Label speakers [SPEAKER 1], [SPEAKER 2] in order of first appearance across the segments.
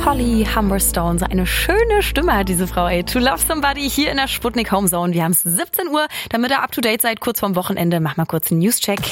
[SPEAKER 1] Holly Humberstone, so eine schöne Stimme hat diese Frau, ey. To Love Somebody hier in der Sputnik Homezone. Wir haben es 17 Uhr, damit ihr up to date seid, kurz vorm Wochenende. Mach mal kurz einen News-Check.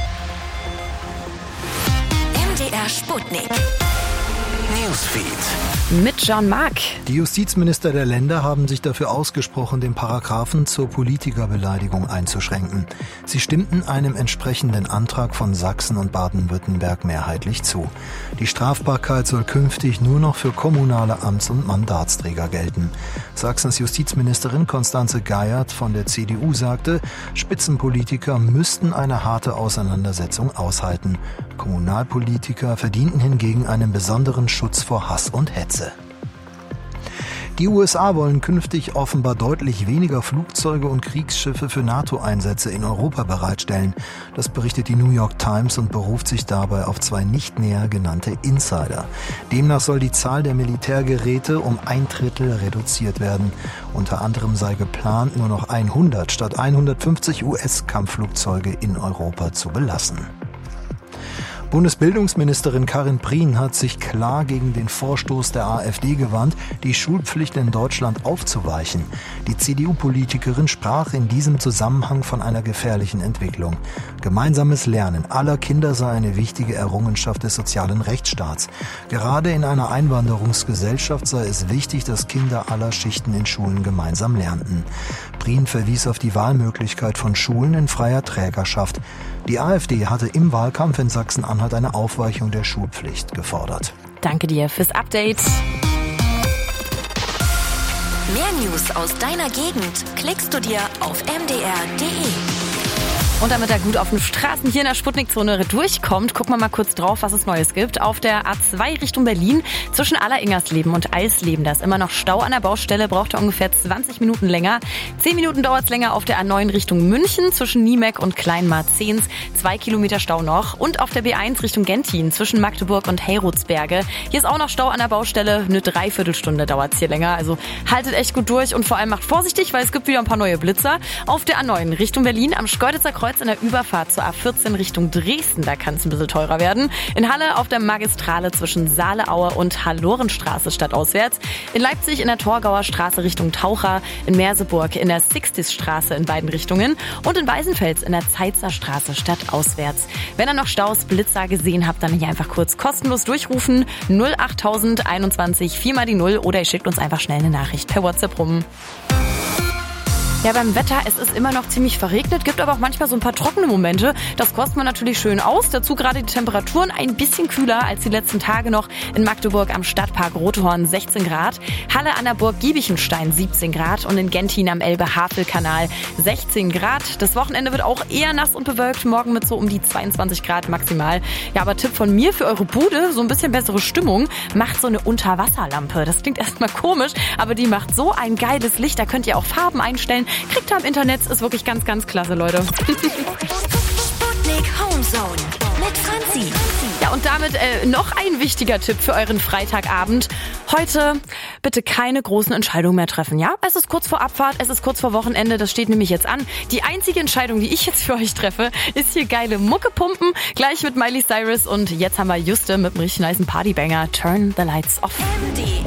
[SPEAKER 2] MDR Sputnik Newsfeed
[SPEAKER 1] mit John Mark.
[SPEAKER 3] Die Justizminister der Länder haben sich dafür ausgesprochen, den Paragraphen zur Politikerbeleidigung einzuschränken. Sie stimmten einem entsprechenden Antrag von Sachsen und Baden-Württemberg mehrheitlich zu. Die Strafbarkeit soll künftig nur noch für kommunale Amts- und Mandatsträger gelten. Sachsens Justizministerin Constanze Geiert von der CDU sagte, Spitzenpolitiker müssten eine harte Auseinandersetzung aushalten. Kommunalpolitiker verdienten hingegen einen besonderen Schutz vor Hass und Hetze. Die USA wollen künftig offenbar deutlich weniger Flugzeuge und Kriegsschiffe für NATO-Einsätze in Europa bereitstellen. Das berichtet die New York Times und beruft sich dabei auf 2 nicht näher genannte Insider. Demnach soll die Zahl der Militärgeräte um 1/3 reduziert werden. Unter anderem sei geplant, nur noch 100 statt 150 US-Kampfflugzeuge in Europa zu belassen. Bundesbildungsministerin Karin Prien hat sich klar gegen den Vorstoß der AfD gewandt, die Schulpflicht in Deutschland aufzuweichen. Die CDU-Politikerin sprach in diesem Zusammenhang von einer gefährlichen Entwicklung. Gemeinsames Lernen aller Kinder sei eine wichtige Errungenschaft des sozialen Rechtsstaats. Gerade in einer Einwanderungsgesellschaft sei es wichtig, dass Kinder aller Schichten in Schulen gemeinsam lernten. Prien verwies auf die Wahlmöglichkeit von Schulen in freier Trägerschaft. Die AfD hatte im Wahlkampf in Sachsen-Anhalt eine Aufweichung der Schulpflicht gefordert.
[SPEAKER 1] Danke dir fürs Update.
[SPEAKER 2] Mehr News aus deiner Gegend klickst du dir auf mdr.de.
[SPEAKER 1] Und damit er gut auf den Straßen hier in der Sputnikzone durchkommt, gucken wir mal kurz drauf, was es Neues gibt. Auf der A2 Richtung Berlin zwischen Alleringersleben und Eisleben, da ist immer noch Stau an der Baustelle, braucht er ungefähr 20 Minuten länger. 10 Minuten dauert es länger auf der A9 Richtung München zwischen Niemek und Kleinmarzehns, 2 Kilometer Stau noch. Und auf der B1 Richtung Gentin zwischen Magdeburg und Heyrudsberge. Hier ist auch noch Stau an der Baustelle, eine Dreiviertelstunde dauert es hier länger. Also haltet echt gut durch und vor allem macht vorsichtig, weil es gibt wieder ein paar neue Blitzer. Auf der A9 Richtung Berlin am Schkeuditzer Kreuz in der Überfahrt zur A14 Richtung Dresden, da kann es ein bisschen teurer werden. In Halle auf der Magistrale zwischen Saaleaue und Hallorenstraße stadtauswärts. In Leipzig in der Torgauer Straße Richtung Taucher. In Merseburg in der Sixtisstraße in beiden Richtungen. Und in Weißenfels in der Zeitzer Straße stadtauswärts. Wenn ihr noch Staus, Blitzer gesehen habt, dann hier einfach kurz kostenlos durchrufen. 08021 4 mal die 0 oder ihr schickt uns einfach schnell eine Nachricht per WhatsApp rum. Ja, beim Wetter, es ist immer noch ziemlich verregnet, gibt aber auch manchmal so ein paar trockene Momente. Das kostet man natürlich schön aus. Dazu gerade die Temperaturen ein bisschen kühler als die letzten Tage noch. In Magdeburg am Stadtpark Rothorn 16 Grad, Halle an der Burg Giebichenstein 17 Grad und in Gentin am Elbe-Havel-Kanal 16 Grad. Das Wochenende wird auch eher nass und bewölkt, morgen mit so um die 22 Grad maximal. Ja, aber Tipp von mir für eure Bude, so ein bisschen bessere Stimmung, macht so eine Unterwasserlampe. Das klingt erstmal komisch, aber die macht so ein geiles Licht, da könnt ihr auch Farben einstellen. Kriegt ihr im Internet, ist wirklich ganz, ganz klasse, Leute.
[SPEAKER 2] Sputnik Homezone mit Franzi.
[SPEAKER 1] Ja, und damit noch ein wichtiger Tipp für euren Freitagabend. Heute bitte keine großen Entscheidungen mehr treffen, ja? Es ist kurz vor Abfahrt, es ist kurz vor Wochenende, das steht nämlich jetzt an. Die einzige Entscheidung, die ich jetzt für euch treffe, ist hier geile Mucke pumpen, gleich mit Miley Cyrus und jetzt haben wir Juste mit einem richtig nicen Partybanger, Turn the Lights Off.
[SPEAKER 2] MDR